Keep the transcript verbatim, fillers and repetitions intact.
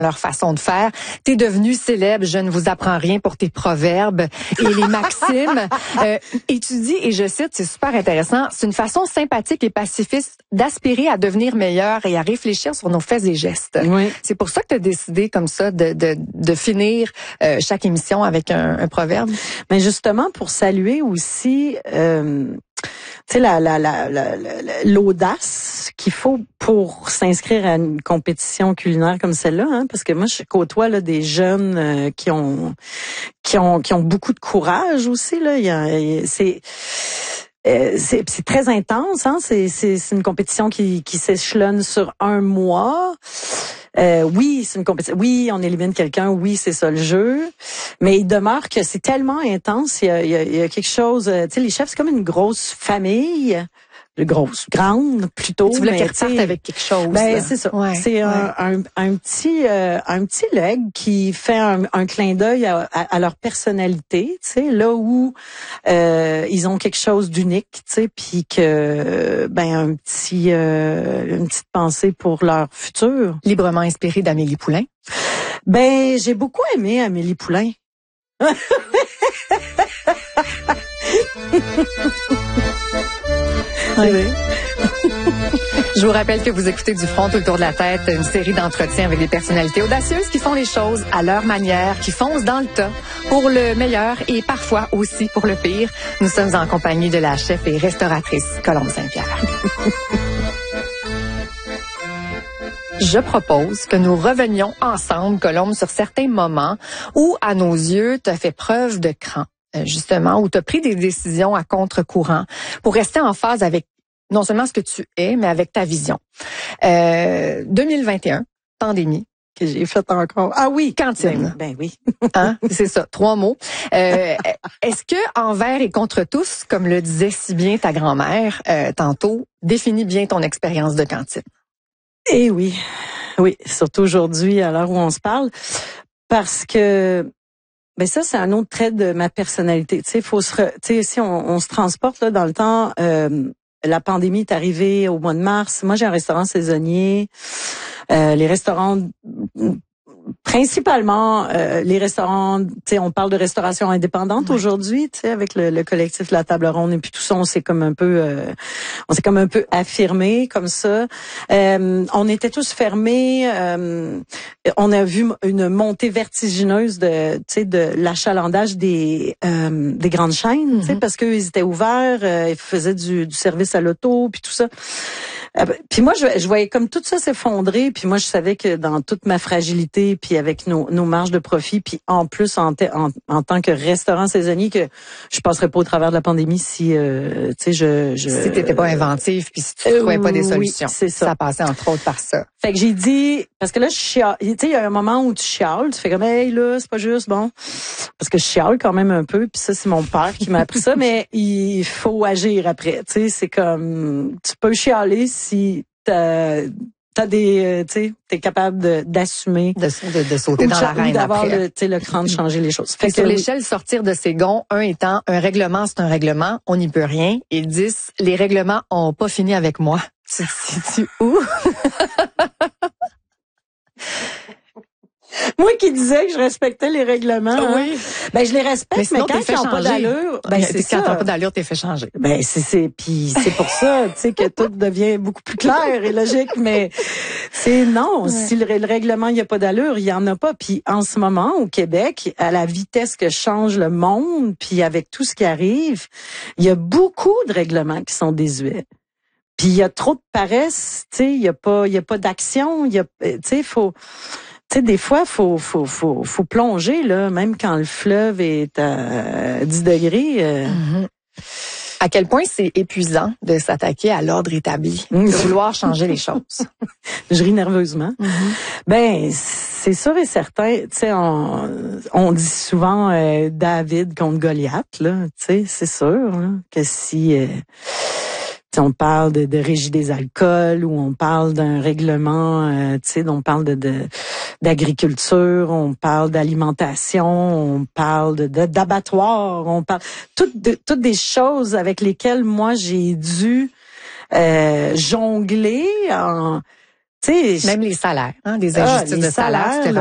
leur façon de faire. T'es devenu célèbre, je ne vous apprends rien pour tes proverbes et les maximes. Euh, et tu dis, et je cite, c'est super intéressant, c'est une façon sympathique et pacifiste d'aspirer à devenir meilleur et à réfléchir sur nos faits et gestes. Oui. C'est pour ça que tu as décidé comme ça de, de, de finir euh, chaque émission avec un, un proverbe. Mais justement, pour saluer aussi... Euh tu sais, la, la, la, la, l'audace qu'il faut pour s'inscrire à une compétition culinaire comme celle-là, hein, parce que moi, je côtoie là des jeunes euh, qui ont, qui ont, qui ont beaucoup de courage aussi là. Il y a, c'est, euh, c'est, c'est très intense, hein. C'est, c'est, c'est une compétition qui, qui s'échelonne sur un mois. Euh, oui, c'est une compétition. Oui, on élimine quelqu'un. Oui, c'est ça le jeu. Mais il demeure que c'est tellement intense. Il y a, il y a, il y a quelque chose. Tu sais, les chefs, c'est comme une grosse famille. Grosse, grande plutôt. Tu voulais qu'ils repartent avec quelque chose. Ben c'est ça. Ouais, c'est ouais. Un, un, un petit euh, un petit leg qui fait un, un clin d'œil à, à, à leur personnalité. Tu sais, là où euh, ils ont quelque chose d'unique. Tu sais, puis que ben un petit euh, une petite pensée pour leur futur. Librement inspiré d'Amélie Poulain. Ben j'ai beaucoup aimé Amélie Poulain. Oui. Je vous rappelle que vous écoutez Du front autour de la tête, une série d'entretiens avec des personnalités audacieuses qui font les choses à leur manière, qui foncent dans le tas pour le meilleur et parfois aussi pour le pire. Nous sommes en compagnie de la chef et restauratrice Colombe Saint-Pierre. Je propose que nous revenions ensemble, Colombe, sur certains moments où, à nos yeux, tu as fait preuve de cran. Justement, où tu as pris des décisions à contre-courant pour rester en phase avec non seulement ce que tu es, mais avec ta vision. Euh, deux mille vingt et un, pandémie. Que j'ai fait encore. Ah oui, cantine. Ben, ben oui. Hein? C'est ça, trois mots. Euh, est-ce que envers et contre tous, comme le disait si bien ta grand-mère euh, tantôt, définis bien ton expérience de cantine? Eh oui, oui, surtout aujourd'hui à l'heure où on se parle, parce que ben ça, c'est un autre trait de ma personnalité. Tu sais, faut se, re, tu sais, si on, on se transporte là dans le temps, euh, la pandémie est arrivée au mois de mars. Moi, j'ai un restaurant saisonnier. Euh, les restaurants, principalement euh, les restaurants, tu sais, on parle de restauration indépendante ouais. aujourd'hui, tu sais, avec le, le collectif La Table Ronde et puis tout ça, on s'est comme un peu, euh, on s'est comme un peu affirmé comme ça. Euh, on était tous fermés. Euh, on a vu une montée vertigineuse de, tu sais, de l'achalandage des euh, des grandes chaînes, mm-hmm. tu sais, parce qu'eux ils étaient ouverts, euh, ils faisaient du, du service à l'auto puis tout ça. Euh, puis moi, je, je voyais comme tout ça s'effondrer. Puis moi, je savais que dans toute ma fragilité, puis avec nos, nos marges de profit, puis en plus en, en, en tant que restaurant saisonnier, que je passerais pas au travers de la pandémie si, euh, tu sais, je, je... Si t'étais pas inventif, puis si tu trouvais euh, pas des solutions. Oui, c'est ça. Ça passait entre autres par ça. Fait que j'ai dit, parce que là, je chiale. Tu sais, il y a un moment où tu chiales, tu fais comme, hey, là, c'est pas juste, bon. Parce que je chiale quand même un peu, puis ça, c'est mon père qui m'a appris ça, mais il faut agir après. Tu sais, c'est comme, tu peux chialer si t'as, t'as des, tu sais, t'es capable de, d'assumer. De, de, de sauter dans l'arène après. D'avoir le, tu sais, le cran de changer les choses. Fait que sur l'échelle, sortir de ses gonds, un étant, un règlement, c'est un règlement, on n'y peut rien. Et dix, les règlements ont pas fini avec moi. Tu te situes où? Moi qui disais que je respectais les règlements, oui. hein, ben je les respecte, mais, sinon, mais quand ils n'ont pas d'allure, ben c'est quand t'as pas d'allure, t'es fait changer. Ben c'est c'est puis c'est pour ça, tu sais, que tout devient beaucoup plus clair et logique, mais c'est non, ouais. si le, le règlement il y a pas d'allure, il y en a pas. Puis en ce moment au Québec, à la vitesse que change le monde, puis avec tout ce qui arrive, il y a beaucoup de règlements qui sont désuets. Puis il y a trop de paresse, tu sais, il y a pas il y a pas d'action, il y a tu sais faut tu sais, des fois, faut, faut, faut, faut plonger, là, même quand le fleuve est à dix degrés. Euh... Mm-hmm. À quel point c'est épuisant de s'attaquer à l'ordre établi, de vouloir changer les choses. Je ris nerveusement. Mm-hmm. Ben, c'est sûr et certain. Tu sais, on, on dit souvent euh, David contre Goliath, là. Tu sais, c'est sûr là, que si... Euh, on parle de, de régie des alcools ou on parle d'un règlement, euh, tu sais, on parle de, de d'agriculture, on parle d'alimentation, on parle de, de d'abattoirs, on parle toutes de, toutes des choses avec lesquelles moi j'ai dû euh, jongler en Tu sais, même les salaires, hein, des ah, injustices les de salaire, salaires, tu t'es